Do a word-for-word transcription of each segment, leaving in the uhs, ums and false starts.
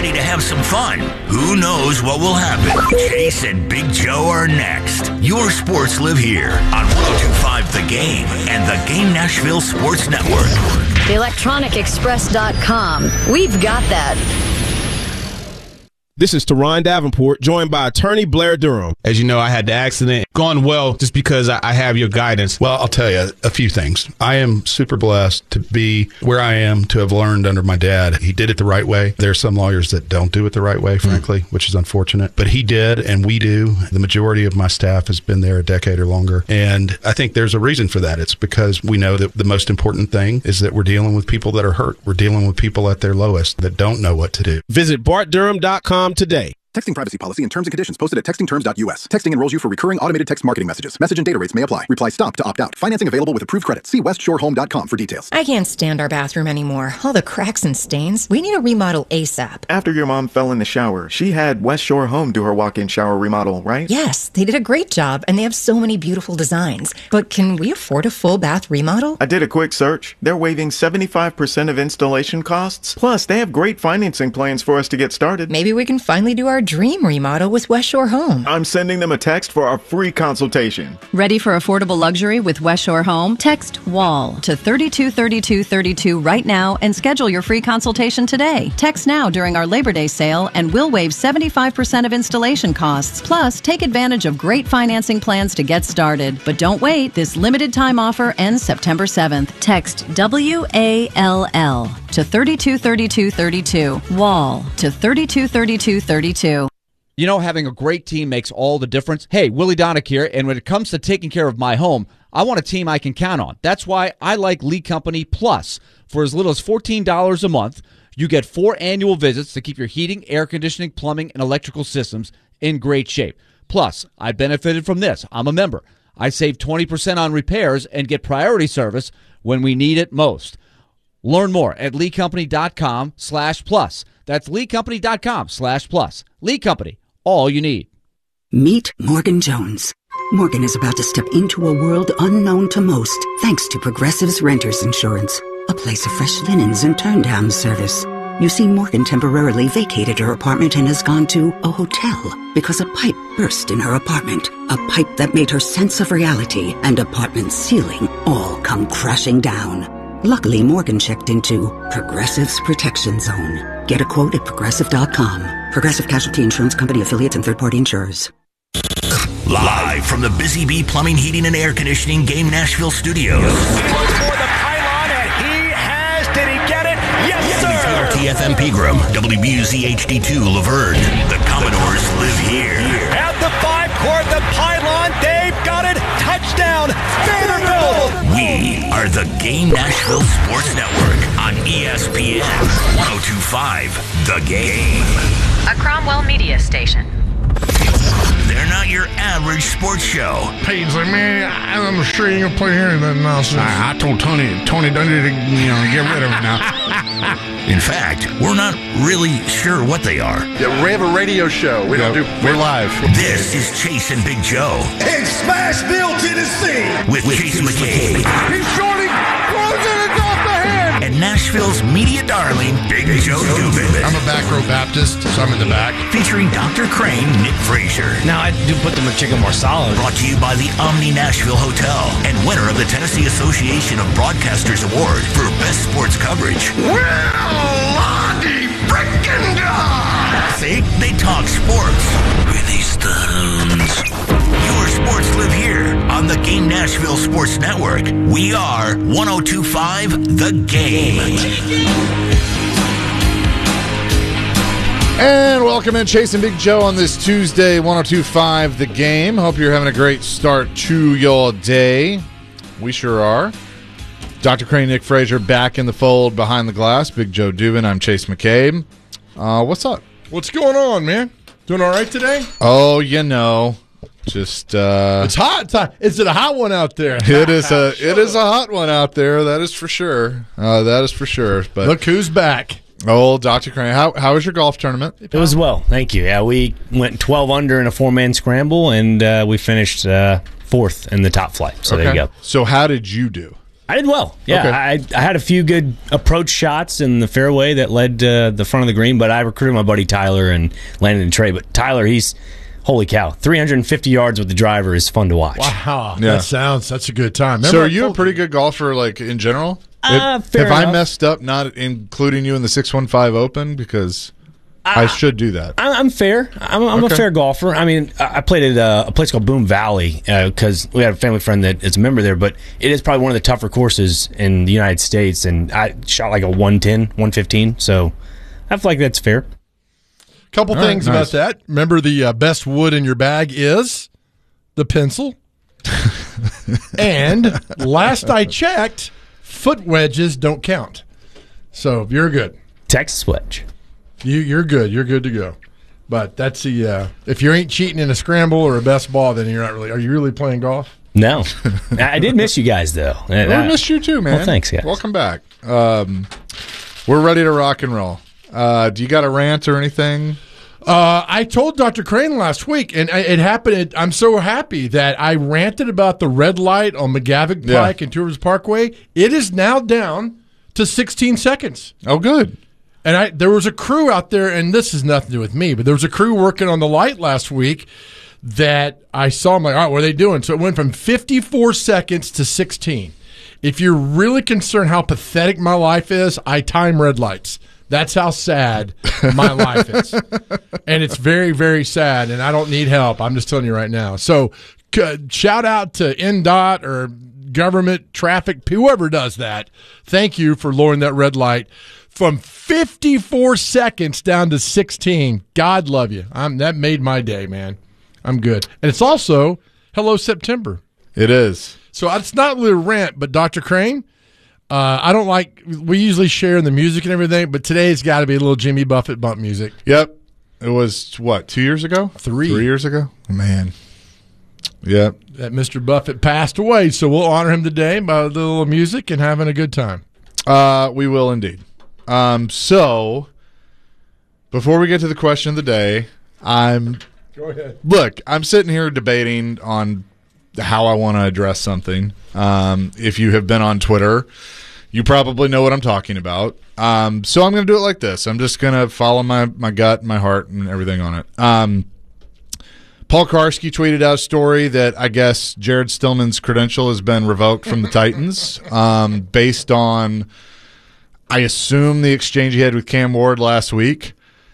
ready to have some fun. Who knows what will happen? Chase and Big Joe are next. Your sports live here on one oh two point five The Game and the Game Nashville Sports Network. the electronic express dot com. We've got that. This is Teron Davenport, joined by attorney Blair Durham. As you know, I had the accident. Gone well just because I, I have your guidance. Well, I'll tell you a few things. I am super blessed to be where I am, to have learned under my dad. He did it the right way. There are some lawyers that don't do it the right way, frankly, mm. which is unfortunate. But he did, and we do. The majority of my staff has been there a decade or longer. And I think there's a reason for that. It's because we know that the most important thing is that we're dealing with people that are hurt. We're dealing with people at their lowest that don't know what to do. Visit bart durham dot com today. Texting privacy policy and terms and conditions posted at texting terms dot U S. Texting enrolls you for recurring automated text marketing messages. Message and data rates may apply. Reply STOP to opt out. Financing available with approved credit. See west shore home dot com for details. I can't stand our bathroom anymore. All the cracks and stains. We need a remodel ASAP. After your mom fell in the shower, she had West Shore Home do her walk-in shower remodel, right? Yes, they did a great job, and they have so many beautiful designs. But can we afford a full bath remodel? I did a quick search. They're waiving seventy-five percent of installation costs. Plus, they have great financing plans for us to get started. Maybe we can finally do our dream remodel with West Shore Home. I'm sending them a text for our free consultation. Ready for affordable luxury with West Shore Home? Text WALL to thirty-two thirty-two thirty-two right now and schedule your free consultation today. Text now during our Labor Day sale and we'll waive seventy-five percent of installation costs. Plus, take advantage of great financing plans to get started. But don't wait. This limited time offer ends September seventh. Text W A L L to thirty-two thirty-two thirty-two. WALL to thirty-two thirty-two thirty-two. You know, having a great team makes all the difference. Hey, Willie Donick here, and when it comes to taking care of my home, I want a team I can count on. That's why I like Lee Company Plus. For as little as fourteen dollars a month, you get four annual visits to keep your heating, air conditioning, plumbing, and electrical systems in great shape. Plus, I benefited from this. I'm a member. I save twenty percent on repairs and get priority service when we need it most. Learn more at lee company dot com slash plus. That's lee company dot com slash plus. Lee Company. All you need. Meet Morgan Jones. Morgan is about to step into a world unknown to most, thanks to Progressive's Renters Insurance, a place of fresh linens and turn-down service. You see, Morgan temporarily vacated her apartment and has gone to a hotel because a pipe burst in her apartment, a pipe that made her sense of reality and apartment ceiling all come crashing down. Luckily, Morgan checked into Progressive's Protection Zone. Get a quote at progressive dot com. Progressive Casualty Insurance Company affiliates and third-party insurers. Live from the Busy Bee Plumbing, Heating, and Air Conditioning Game Nashville Studios. For the pylon, and he has. Did he get it? Yes, sir. T F M Pegram, W B U Z H D two Laverne. The Commodores live here. At the five court, the pylon. They've got it. Touchdown, Vanderbilt. We are the Game Nashville Sports Network on E S P N one oh two point five The Game. A Cromwell Media Station. They're not your average sports show. Paige's like, man, I'm sure you ain't gonna play here anything nonsense. I, I told Tony, Tony done it to, you know, get rid of it now. In fact, we're not really sure what they are. Yeah, we have a radio show. We Yeah, don't do. We're live. This is Chase and Big Joe In Smashville, Tennessee. with, with Chase McCabe He's shorting. Throws it. It's off the head. and Nashville's media darling, Big Joe Dubin. I'm a back row Baptist, so I'm in the back. Featuring Doctor Crane, Nick Frazier. Now, I do put the McChicken more solid. Brought to you by the Omni Nashville Hotel and winner of the Tennessee Association of Broadcasters Award for Best Sports Coverage. Well, Lottie frickin' God! See? They talk sports. Release the hounds. Your sports live here on the Game Nashville Sports Network. We are one oh two point five The Game. And welcome in Chase and Big Joe on this Tuesday, one oh two point five The Game. Hope you're having a great start to your day. We sure are. Doctor Crane, Nick Frazier back in the fold behind the glass. Big Joe Dubin, I'm Chase McCabe. Uh, what's up? What's going on, man? Doing all right today? Oh, you know, just uh, It's hot. It's hot. Is it a hot one out there? it is a it is a hot one out there. That is for sure. Uh, that is for sure. But look who's back. Oh, Doctor Crane, how how was your golf tournament? It was well, thank you. Yeah, we went twelve under in a four-man scramble, and uh, we finished uh, fourth in the top flight. So okay. there you go. So how did you do? I did well. Yeah, Okay. I, I had a few good approach shots in the fairway that led to the front of the green, but I recruited my buddy Tyler and Landon and Trey. But Tyler, he's, holy cow, three hundred fifty yards with the driver is fun to watch. Wow, Yeah. that sounds such a good time. So Remember are I you a told pretty good golfer, like, in general? Uh, If- fair Have I enough. messed up not including you in the six one five Open? Because I should do that. I'm, I'm fair. I'm, I'm Okay. a fair golfer. I mean, I I played at a, a place called Boone Valley because we had a family friend that is a member there, but it is probably one of the tougher courses in the United States, and I shot like a one ten, one fifteen, so I feel like that's fair. Couple All right, things nice. about that. Remember, the uh, best wood in your bag is the pencil. And last I checked, foot wedges don't count. So you're good. Texas wedge. You, you're good. You're good to go. But that's the uh, if you ain't cheating in a scramble or a best ball, then you're not really. Are you really playing golf? No, I did miss you guys though. We missed you too, man. Well, thanks, guys. Welcome back. Um, we're ready to rock and roll. Uh, do you got a rant or anything? Uh, I told Doctor Crane last week, and it happened. It, I'm so happy that I ranted about the red light on McGavick Yeah. Pike and Two Rivers Parkway. It is now down to sixteen seconds. Oh, good. And I there was a crew out there, and this has nothing to do with me, but there was a crew working on the light last week that I saw. I'm like, all right, what are they doing? So it went from fifty-four seconds to sixteen. If you're really concerned how pathetic my life is, I time red lights. That's how sad my life is. And it's very, very sad, and I don't need help. I'm just telling you right now. So c- shout out to N D O T or government, traffic, whoever does that. Thank you for lowering that red light from fifty-four seconds down to sixteen. God love you. I'm, that made my day, man. I'm good. And it's also Hello September. It is. So it's not really a rant, but Doctor Crane, uh, I don't like, we usually share the music and everything, but today's got to be a little Jimmy Buffett bump music. Yep. It was, what, two years ago? Three. Three years ago? Man. Yep. That Mister Buffett passed away, so we'll honor him today by a little music and having a good time. Uh, we will indeed. Um, so, before we get to the question of the day, I'm... Go ahead. Look, I'm sitting here debating on how I want to address something. Um, if you have been on Twitter, you probably know what I'm talking about. Um, so I'm going to do it like this. I'm just going to follow my, my gut, my heart, and everything on it. Um, Paul Karski tweeted out a story that I guess Jared Stillman's credential has been revoked from the Titans um, based on, I assume, the exchange he had with Cam Ward last week.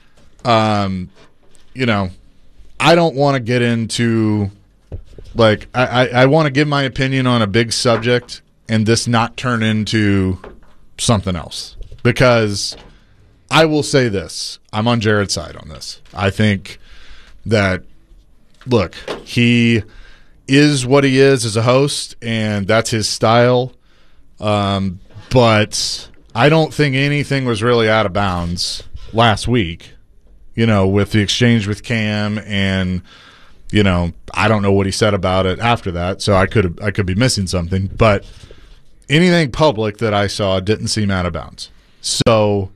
Um, you know, I don't want to get into, like, I, I, I want to give my opinion on a big subject and this not turn into something else. Because I will say this. I'm on Jared's side on this. I think that, look, he is what he is as a host, and that's his style. Um, but I don't think anything was really out of bounds last week. You know, with the exchange with Cam, and you know, I don't know what he said about it after that, so I could I could be missing something. But anything public that I saw didn't seem out of bounds. So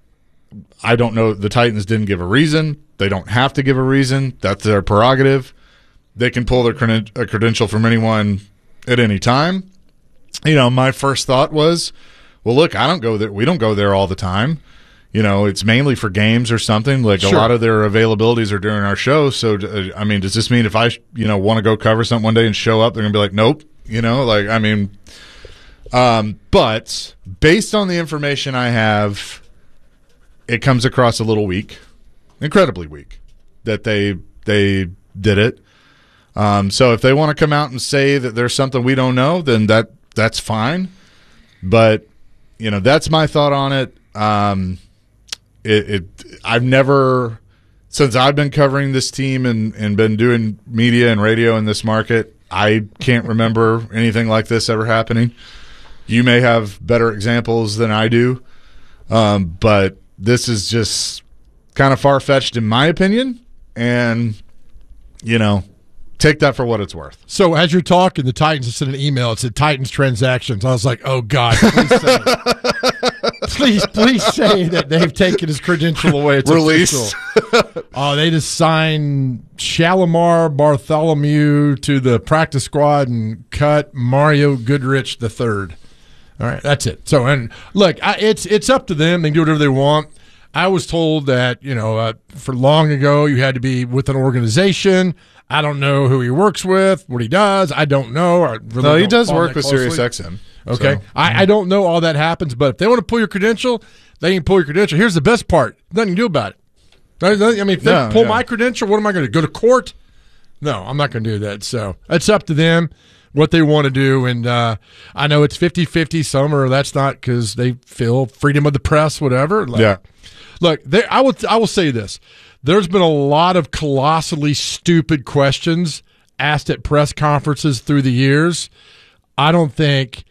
I don't know. The Titans didn't give a reason. They don't have to give a reason. That's their prerogative. They can pull their creden- a credential from anyone at any time. You know, my first thought was, well, look, I don't go there. We don't go there all the time. You know, it's mainly for games or something. Like Sure. a lot of their availabilities are during our show. So, uh, I mean, does this mean if I, you know, want to go cover something one day and show up, they're going to be like, nope. You know, like, I mean, um, but based on the information I have, it comes across a little weak, incredibly weak, that they they did it. Um, so if they want to come out and say that there's something we don't know, then that that's fine. But, you know, that's my thought on it. Um, It, it I've never, since I've been covering this team and, and been doing media and radio in this market, I can't remember anything like this ever happening. You may have better examples than I do, um, but this is just kind of far-fetched in my opinion, and, you know, take that for what it's worth. So as you're talking, the Titans have sent an email. It said Titans transactions. I was like, oh, God, please say it. please, please say that they've taken his credential away. It's Released. official. Oh, they just signed Shalimar Bartholomew to the practice squad and cut Mario Goodrich the third. All right, that's it. So, and look, I, it's it's up to them. They can do whatever they want. I was told that, you know, uh, for long ago, you had to be with an organization. I don't know who he works with, what he does. I don't know. I really no, he don't does follow work that with closely. SiriusXM. Okay. So. I, I don't know all that happens, but if they want to pull your credential, they can pull your credential. Here's the best part. Nothing you can do about it. I mean, if they No, pull yeah. my credential, what am I going to do? Go to court? No, I'm not going to do that. So it's up to them what they want to do. And uh, I know it's fifty-fifty. Some are that's not because they feel freedom of the press, whatever. Like, Yeah. Look, there, I will I will say this. There's been a lot of colossally stupid questions asked at press conferences through the years. I don't think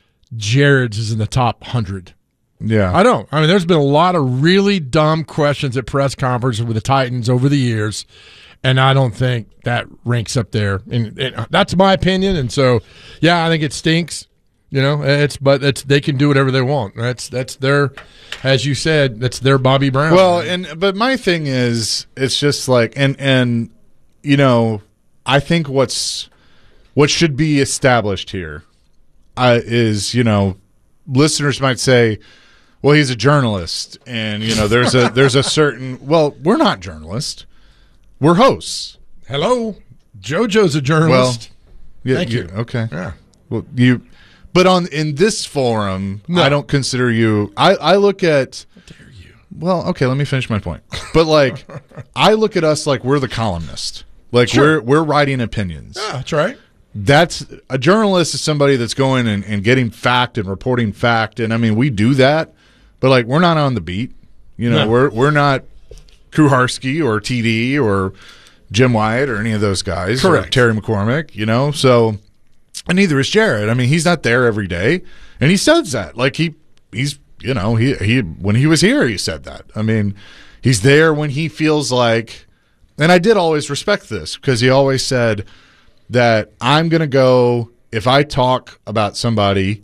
Jared's is in the top one hundred. Yeah. I don't. I mean, there's been a lot of really dumb questions at press conferences with the Titans over the years, and I don't think that ranks up there. And, and that's my opinion. And so, yeah, I think it stinks. You know, it's but it's they can do whatever they want. That's that's their, as you said, that's their Bobby Brown. Well, and but my thing is, it's just like, and and you know, I think what's what should be established here uh, is, you know, listeners might say, well, he's a journalist, and you know, there's a there's a certain. Well, we're not journalists, we're hosts. Hello, JoJo's a journalist. Well, yeah, Thank you. Okay. Yeah. Well, you. But on in this forum, No. I don't consider you. I, I look at. How dare you? Well, okay, let me finish my point. But like, I look at us like we're the columnist. Like Sure. we're we're writing opinions. Yeah, that's right. That's a journalist is somebody that's going and, and getting fact and reporting fact, and I mean we do that. But like we're not on the beat. You know, No. we're we're not Kuharski or T D or Jim Wyatt or any of those guys. or Correct. Terry McCormick. You know, so. And neither is Jared. I mean, he's not there every day, and he says that. Like he, he's, you know, he he when he was here, he said that. I mean, he's there when he feels like. And I did always respect this because he always said that I'm going to go if I talk about somebody,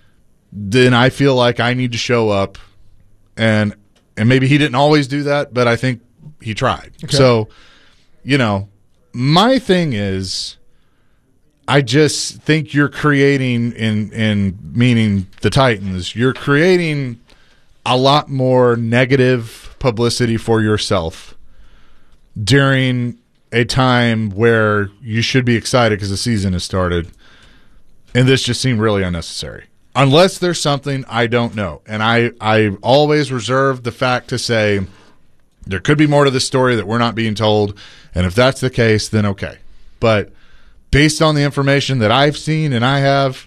then I feel like I need to show up, and and maybe he didn't always do that, but I think he tried. Okay. So, you know, my thing is. I just think you're creating, in in meaning the Titans, you're creating a lot more negative publicity for yourself during a time where you should be excited because the season has started. And this just seemed really unnecessary. Unless there's something I don't know. And I, I always reserve the fact to say there could be more to this story that we're not being told. And if that's the case, then okay. But based on the information that I've seen and I have,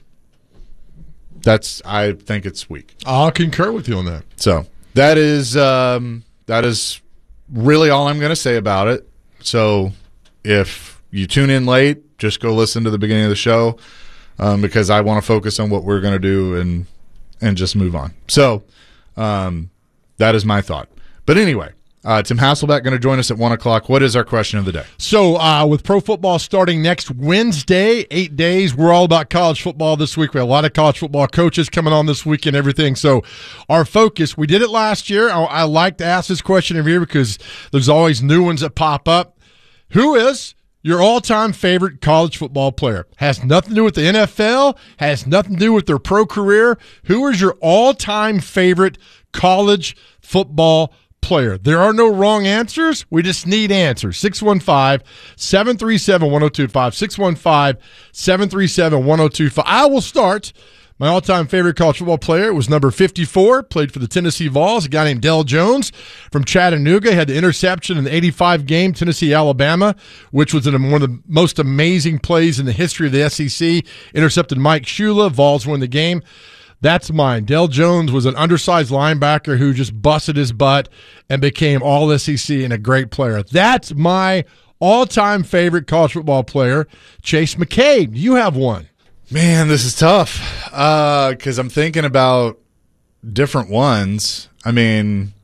that's I think it's weak. I'll concur with you on that. So that is um, that is really all I'm going to say about it. So if you tune in late, just go listen to the beginning of the show um, because I want to focus on what we're going to do and and just move on. So um, that is my thought. But anyway. Uh, Tim Hasselbeck going to join us at one o'clock. What is our question of the day? So uh, with pro football starting next Wednesday, eight days, we're all about college football this week. We have a lot of college football coaches coming on this week and everything. So our focus, we did it last year. I, I like to ask this question every year because there's always new ones that pop up. Who is your all-time favorite college football player? Has nothing to do with the N F L, has nothing to do with their pro career. Who is your all-time favorite college football player? Player. There are no wrong answers. We just need answers. six one five, seven three seven, one zero two five. six one five, seven three seven, one zero two five. I will start. My all-time favorite college football player was number fifty-four, played for the Tennessee Vols, a guy named Del Jones from Chattanooga. He had the interception in the eighty-five game, Tennessee-Alabama, which was one of the most amazing plays in the history of the S E C. Intercepted Mike Shula. Vols won the game. That's mine. Del Jones was an undersized linebacker who just busted his butt and became all S E C and a great player. That's my all-time favorite college football player, Chase McCabe. You have one. Man, this is tough because uh, I'm thinking about different ones. I mean,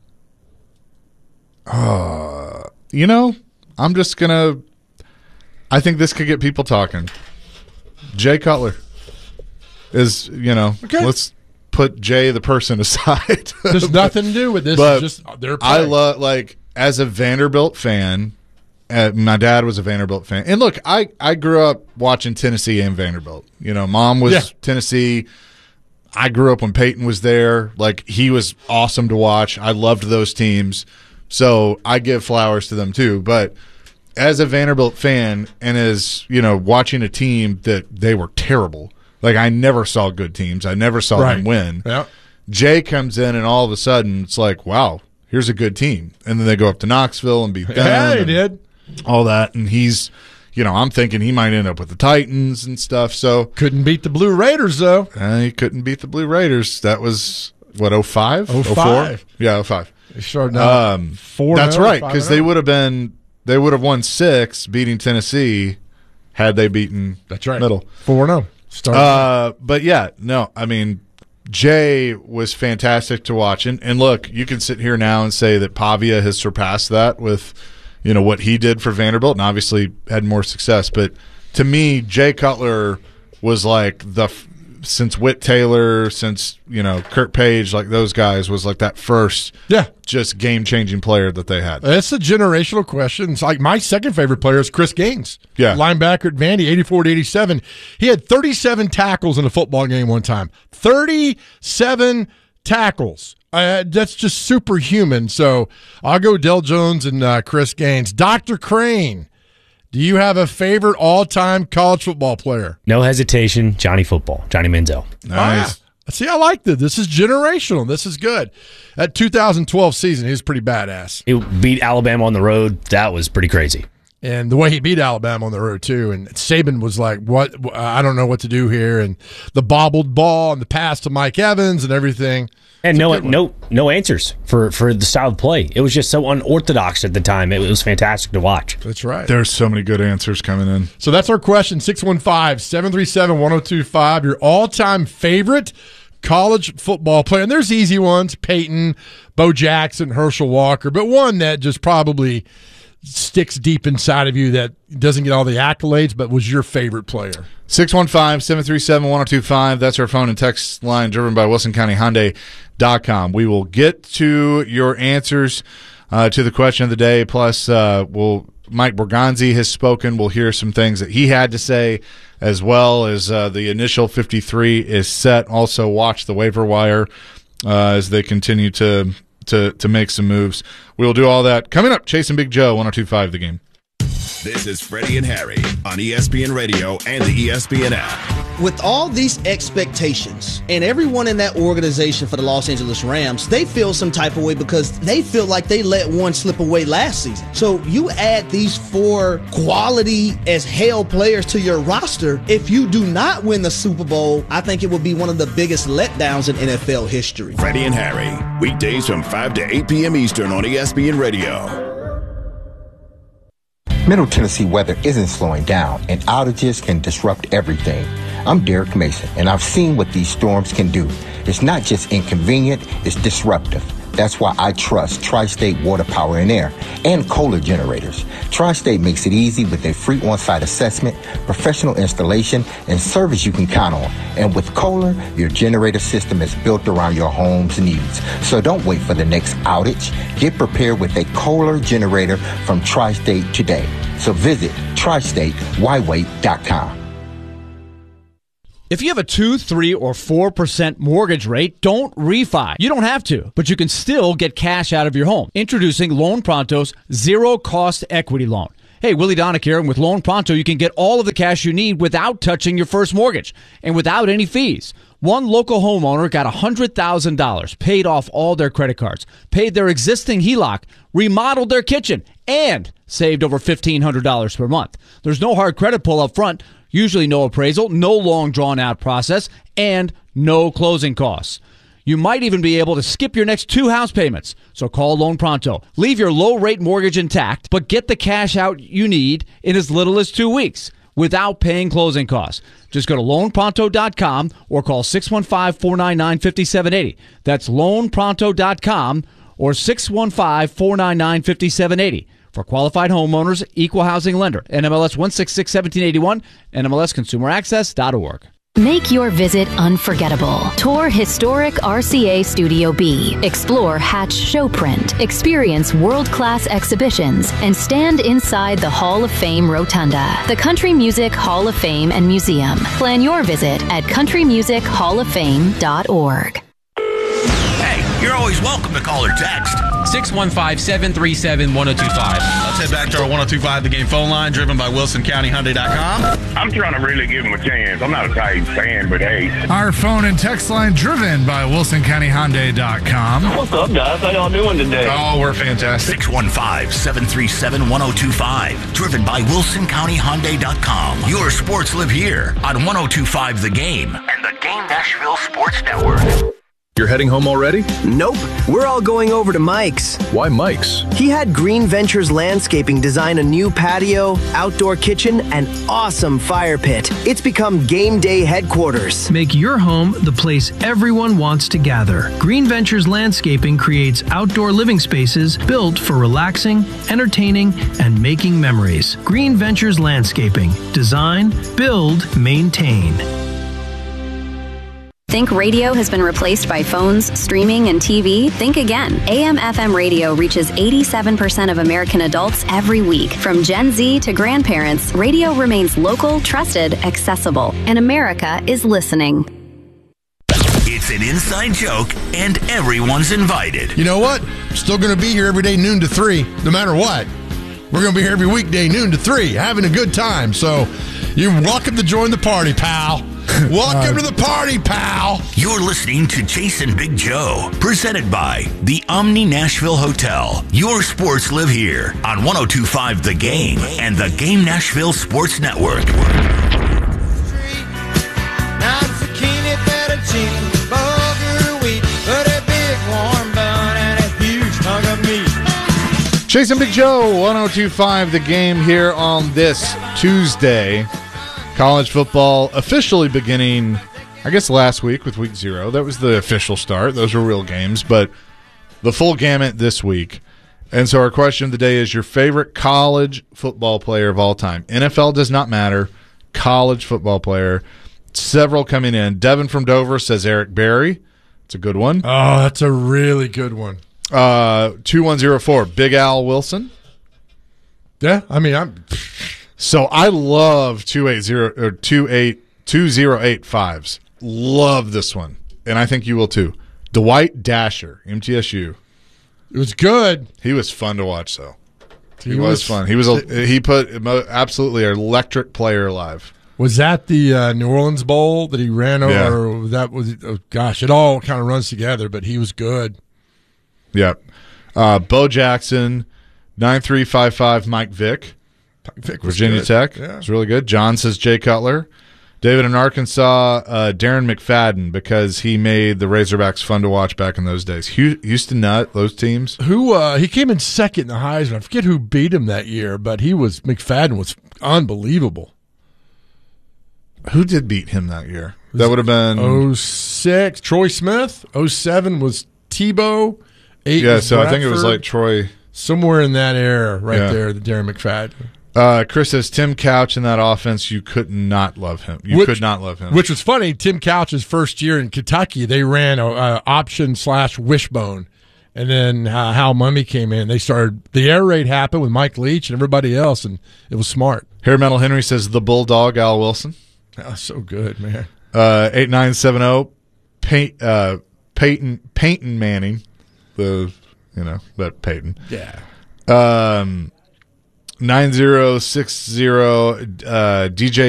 uh, you know, I'm just going to – I think this could get people talking. Jay Cutler. Is, you know, okay. Let's put Jay the person aside. There's nothing to do with this. But it's just their play. I love, like, as a Vanderbilt fan, uh, my dad was a Vanderbilt fan. And look, I, I grew up watching Tennessee and Vanderbilt. You know, mom was yeah. Tennessee. I grew up when Peyton was there. Like, he was awesome to watch. I loved those teams. So I give flowers to them too. But as a Vanderbilt fan and as, you know, watching a team that they were terrible, like I never saw good teams. I never saw right. them win. Yeah. Jay comes in and all of a sudden it's like, wow, here's a good team. And then they go up to Knoxville and beat them. Yeah, he did. All that. And he's, you know, I'm thinking he might end up with the Titans and stuff. So couldn't beat the Blue Raiders, though. Uh, he couldn't beat the Blue Raiders. That was, what, oh five? oh five. Yeah, oh five. Sure um, four That's right, because they would have been, they would have won six beating Tennessee had they beaten That's right. Middle. four and oh. Uh, but yeah, no, I mean, Jay was fantastic to watch. And, and look, you can sit here now and say that Pavia has surpassed that with, you know, what he did for Vanderbilt and obviously had more success. But to me, Jay Cutler was like the, since Whit Taylor, since, you know, Kurt Page, like those guys was like that first yeah. just game-changing player that they had. It's a generational question. It's like my second favorite player is Chris Gaines. Yeah. Linebacker at Vandy, eighty-four to eighty-seven. He had thirty-seven tackles in a football game one time. thirty-seven tackles. Uh, that's just superhuman. So I'll go Del Jones and uh, Chris Gaines. Doctor Crane, do you have a favorite all-time college football player? No hesitation, Johnny Football, Johnny Manziel. Nice. Ah, see, I like this. This is generational. This is good. That two thousand twelve season, he was pretty badass. He beat Alabama on the road. That was pretty crazy. And the way he beat Alabama on the road, too. And Saban was like, "What? I don't know what to do here." And the bobbled ball and the pass to Mike Evans and everything. And no, no, no answers for, for the style of play. It was just so unorthodox at the time. It was fantastic to watch. That's right. There's so many good answers coming in. So that's our question, six one five, seven three seven, one oh two five. Your all-time favorite college football player. And there's easy ones, Peyton, Bo Jackson, Herschel Walker. But one that just probably sticks deep inside of you that doesn't get all the accolades, but was your favorite player. six one five, seven three seven, one oh two five. That's our phone and text line driven by Wilson County Hyundai dot com. We will get to your answers uh, to the question of the day. Plus, uh, we'll, Mike Borgonzi has spoken. We'll hear some things that he had to say, as well as uh, the initial fifty-three is set. Also, watch the waiver wire uh, as they continue to, to, to make some moves. We will do all that coming up. Chasing Big Joe, one oh two five The Game. This is Freddie and Harry on E S P N Radio and the E S P N app. With all these expectations and everyone in that organization for the Los Angeles Rams, they feel some type of way because they feel like they let one slip away last season. So you add these four quality as hell players to your roster. If you do not win the Super Bowl, I think it would be one of the biggest letdowns in N F L history. Freddie and Harry, weekdays from five to eight p.m. Eastern on E S P N Radio. Middle Tennessee weather isn't slowing down, and outages can disrupt everything. I'm Derek Mason, and I've seen what these storms can do. It's not just inconvenient, it's disruptive. That's why I trust Tri-State Water Power and Air and Kohler generators. Tri-State makes it easy with a free on-site assessment, professional installation, and service you can count on. And with Kohler, your generator system is built around your home's needs. So don't wait for the next outage. Get prepared with a Kohler generator from Tri-State today. So visit tri state y wait dot com. If you have a two, three, or four percent mortgage rate, don't refi. You don't have to, but you can still get cash out of your home. Introducing Loan Pronto's zero-cost equity loan. Hey, Willie Donick here, and with Loan Pronto, you can get all of the cash you need without touching your first mortgage and without any fees. One local homeowner got one hundred thousand dollars, paid off all their credit cards, paid their existing H E L O C, remodeled their kitchen, and saved over fifteen hundred dollars per month. There's no hard credit pull up front, usually no appraisal, no long drawn-out process, and no closing costs. You might even be able to skip your next two house payments. So call Loan Pronto. Leave your low-rate mortgage intact, but get the cash out you need in as little as two weeks without paying closing costs. Just go to loan pronto dot com or call six one five, four nine nine, five seven eight zero. That's loan pronto dot com or six one five, four nine nine, five seven eight zero. For qualified homeowners, equal housing lender. N M L S one six six, one seven eight one, N M L S consumer access dot org. Make your visit unforgettable. Tour historic R C A Studio B. Explore Hatch Showprint. Experience world-class exhibitions and stand inside the Hall of Fame Rotunda, the Country Music Hall of Fame and Museum. Plan your visit at country music hall of fame dot org. Hey, you're always welcome to call or text. six one five, seven three seven, one oh two five. Let's head back to our one oh two five The Game phone line, driven by Wilson County Hyundai dot com. I'm trying to really give him a chance. I'm not a Titans fan, but hey. Our phone and text line driven by Wilson County Hyundai dot com. What's up, guys? How y'all doing today? Oh, we're fantastic. six one five, seven three seven, one oh two five. Driven by Wilson County Hyundai dot com. Your sports live here on one oh two five The Game and the Game Nashville Sports Network. You're heading home already? Nope. We're all going over to Mike's. Why Mike's? He had Green Ventures Landscaping design a new patio, outdoor kitchen, and awesome fire pit. It's become game day headquarters. Make your home the place everyone wants to gather. Green Ventures Landscaping creates outdoor living spaces built for relaxing, entertaining, and making memories. Green Ventures Landscaping. Design, build, maintain. Think radio has been replaced by phones, streaming, and T V? Think again. A M F M radio reaches eighty-seven percent of American adults every week. From Gen Z to grandparents, radio remains local, trusted, accessible, and America is listening. It's an inside joke, and everyone's invited. You know what? Still going to be here every day, noon to three, no matter what. We're going to be here every weekday, noon to three, having a good time. So you're welcome to join the party, pal. Welcome uh, to the party, pal. You're listening to Jason Big Joe, presented by the Omni Nashville Hotel. Your sports live here on one oh two five The Game and the Game Nashville Sports Network. Jason Big Joe, one oh two five The Game here on this Tuesday. College football officially beginning, I guess, last week with week zero. That was the official start. Those were real games, but the full gamut this week. And so our question of the day is your favorite college football player of all time. N F L does not matter. College football player. Several coming in. Devin from Dover says Eric Berry. It's a good one. Oh, that's a really good one. Uh, two one zero four, Big Al Wilson. Yeah, I mean, I'm... So I love two eight zero or two eight two zero eight fives. Love this one, and I think you will too. Dwight Dasher, M T S U. It was good. He was fun to watch, though. He, he was, was fun. He was a, he put absolutely an electric player alive. Was that the uh, New Orleans Bowl that he ran over? Yeah. Or that was oh, gosh, it all kind of runs together. But he was good. Yep. Uh, Bo Jackson, nine three five five. Mike Vick. Vic was Virginia good. Tech. Yeah. It's really good. John says Jay Cutler. David in Arkansas, uh, Darren McFadden, because he made the Razorbacks fun to watch back in those days. Houston Nutt, those teams. Who uh, he came in second in the Heisman. I forget who beat him that year, but he was McFadden was unbelievable. Who did beat him that year? That would have been oh six. Troy Smith. oh seven was Tebow. Eight yeah, was so Bradford. I think it was like Troy. Somewhere in that era, right Yeah. there, the Darren McFadden. Uh, Chris says Tim Couch in that offense, you could not love him. You which, could not love him. Which was funny. Tim Couch's first year in Kentucky, they ran a, a option slash wishbone, and then uh, Hal Mumme came in. They started the air raid happened with Mike Leach and everybody else, and it was smart. Hair Metal Henry says the Bulldog Al Wilson. That was so good, man. Uh, eight nine seven zero, Pey- uh, Peyton Peyton Manning, the you know that Peyton. Yeah. Um. Nine zero six zero uh, D J